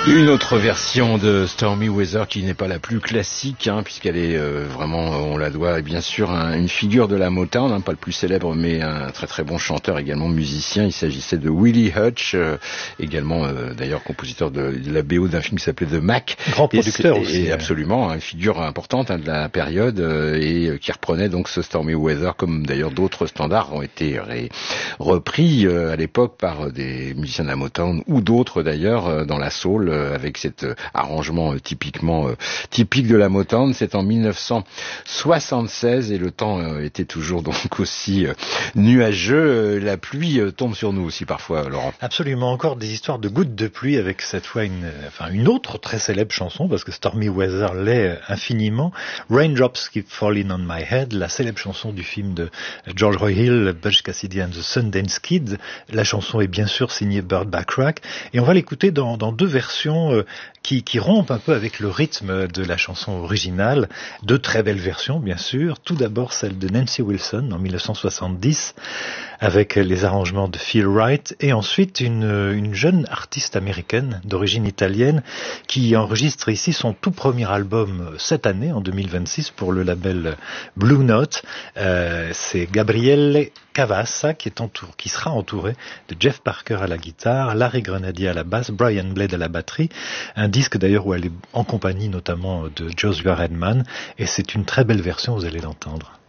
Une autre version de Stormy Weather qui n'est pas la plus classique, puisqu'elle est vraiment, on la doit bien sûr à une figure de la Motown, pas le plus célèbre, mais un très très bon chanteur, également musicien. Il s'agissait de Willie Hutch, également d'ailleurs compositeur de la BO d'un film qui s'appelait The Mac. Grand producteur aussi. Et absolument, une figure importante de la période, et qui reprenait donc ce Stormy Weather, comme d'ailleurs d'autres standards ont été repris à l'époque par des musiciens de la Motown ou d'autres d'ailleurs dans la soul, avec cet arrangement typique de la Motown. C'est en 1976 et le temps était toujours donc aussi nuageux. La pluie tombe sur nous aussi parfois, Laurent. Absolument, encore des histoires de gouttes de pluie avec cette fois une autre très célèbre chanson, parce que Stormy Weather l'est infiniment. Raindrops Keep Falling on My Head, la célèbre chanson du film de George Roy Hill, Butch Cassidy and the Sundance Kid. La chanson est bien sûr signée Burt Bacharach et on va l'écouter dans deux versions qui rompent un peu avec le rythme de la chanson originale. Deux très belles versions, bien sûr. Tout d'abord celle de Nancy Wilson en 1970 avec les arrangements de Phil Wright, et ensuite une jeune artiste américaine d'origine italienne qui enregistre ici son tout premier album cette année, en 2026, pour le label Blue Note. C'est Gabriele Cavassa qui sera entouré de Jeff Parker à la guitare, Larry Grenadier à la basse, Brian Blade à la batterie. Un disque d'ailleurs où elle est en compagnie notamment de Joshua Redman, et c'est une très belle version, vous allez l'entendre.